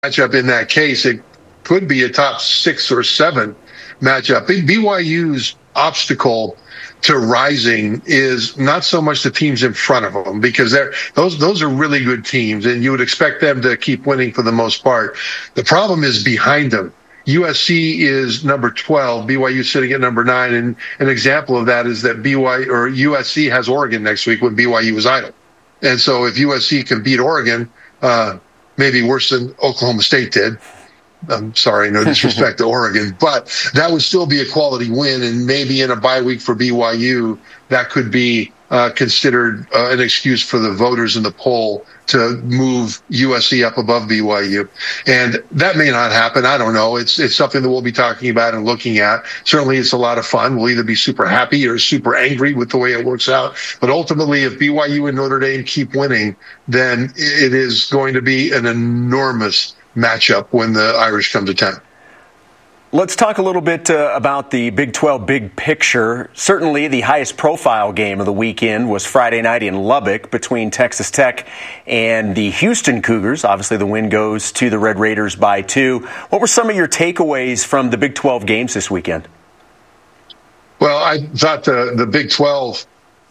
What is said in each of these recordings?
matchup in that case. It could be a top 6 or 7 matchup. BYU's obstacle to rising is not so much the teams in front of them, because those are really good teams, and you would expect them to keep winning for the most part. The problem is behind them. USC is number 12, BYU sitting at number 9, and an example of that is that USC has Oregon next week when BYU is idle. And so if USC can beat Oregon, maybe worse than Oklahoma State did. I'm sorry, no disrespect to Oregon, but that would still be a quality win, and maybe in a bye week for BYU, that could be considered an excuse for the voters in the poll to move USC up above BYU. And that may not happen. I don't know. It's something that we'll be talking about and looking at. Certainly it's a lot of fun. We'll either be super happy or super angry with the way it works out. But ultimately, if BYU and Notre Dame keep winning, then it is going to be an enormous matchup when the Irish come to town. Let's talk a little bit about the Big 12 big picture. Certainly the highest profile game of the weekend was Friday night in Lubbock between Texas Tech and the Houston Cougars. Obviously the win goes to the Red Raiders by 2. What were some of your takeaways from the Big 12 games this weekend? Well, I thought the Big 12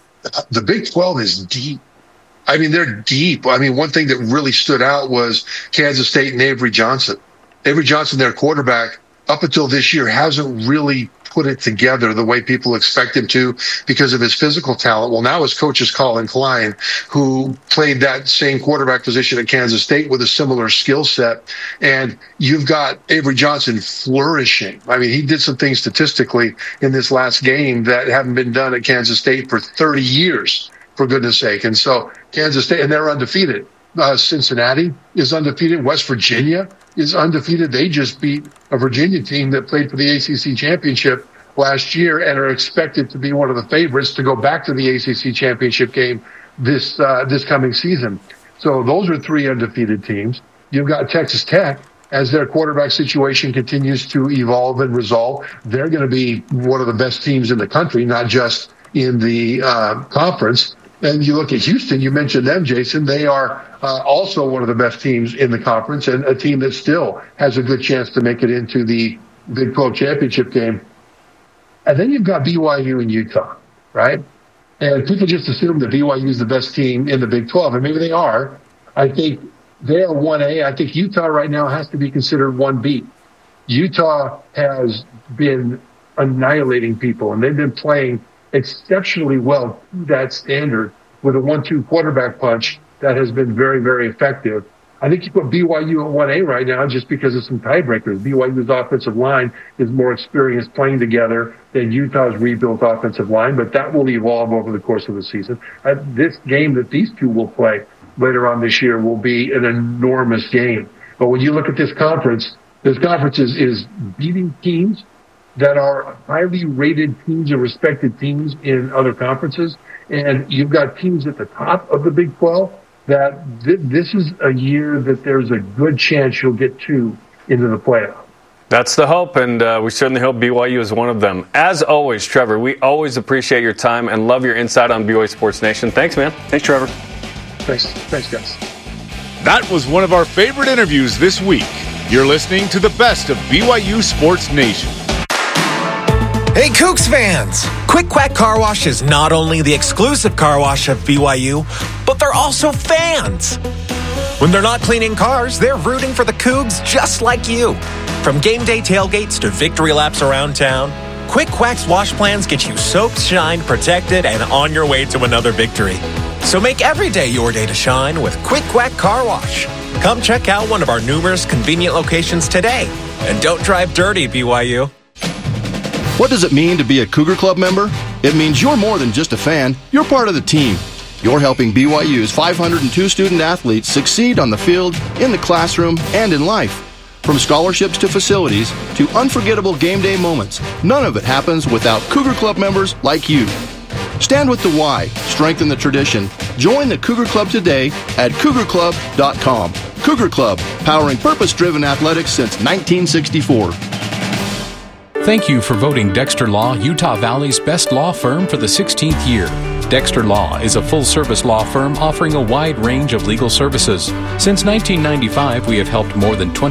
is deep. I mean, they're deep. I mean, one thing that really stood out was Kansas State and Avery Johnson. Avery Johnson, their quarterback, up until this year, hasn't really put it together the way people expect him to because of his physical talent. Well, now his coach is Colin Klein, who played that same quarterback position at Kansas State with a similar skill set. And you've got Avery Johnson flourishing. I mean, he did some things statistically in this last game that haven't been done at Kansas State for 30 years, for goodness sake. And so Kansas State, and they're undefeated. Cincinnati is undefeated. West Virginia is undefeated. They just beat a Virginia team that played for the ACC championship last year and are expected to be one of the favorites to go back to the ACC championship game this coming season. So those are 3 undefeated teams. You've got Texas Tech, as their quarterback situation continues to evolve and resolve. They're going to be one of the best teams in the country, not just in the conference. And you look at Houston, you mentioned them, Jason. They are also one of the best teams in the conference, and a team that still has a good chance to make it into the Big 12 championship game. And then you've got BYU and Utah, right? And people just assume that BYU is the best team in the Big 12, and maybe they are. I think they are 1A. I think Utah right now has to be considered 1B. Utah has been annihilating people, and they've been playing exceptionally well to that standard with a 1-2 quarterback punch that has been very, very effective. I think you put BYU at 1A right now just because of some tiebreakers. BYU's offensive line is more experienced playing together than Utah's rebuilt offensive line, but that will evolve over the course of the season. This game that these two will play later on this year will be an enormous game. But when you look at this conference is beating teams that are highly rated teams and respected teams in other conferences. And you've got teams at the top of the Big 12 that this is a year that there's a good chance you'll get into the playoff. That's the hope, and we certainly hope BYU is one of them. As always, Trevor, we always appreciate your time and love your insight on BYU Sports Nation. Thanks, man. Thanks, Trevor. Thanks, guys. That was one of our favorite interviews this week. You're listening to the best of BYU Sports Nation. Hey, Cougs fans! Quick Quack Car Wash is not only the exclusive car wash of BYU, but they're also fans. When they're not cleaning cars, they're rooting for the Cougs just like you. From game day tailgates to victory laps around town, Quick Quack's wash plans get you soaked, shined, protected, and on your way to another victory. So make every day your day to shine with Quick Quack Car Wash. Come check out one of our numerous convenient locations today. And don't drive dirty, BYU. What does it mean to be a Cougar Club member? It means you're more than just a fan. You're part of the team. You're helping BYU's 502 student athletes succeed on the field, in the classroom, and in life. From scholarships to facilities to unforgettable game day moments, none of it happens without Cougar Club members like you. Stand with the Y, strengthen the tradition. Join the Cougar Club today at cougarclub.com. Cougar Club, powering purpose-driven athletics since 1964. Thank you for voting Dexter Law Utah Valley's best law firm for the 16th year. Dexter Law is a full-service law firm offering a wide range of legal services. Since 1995, we have helped more than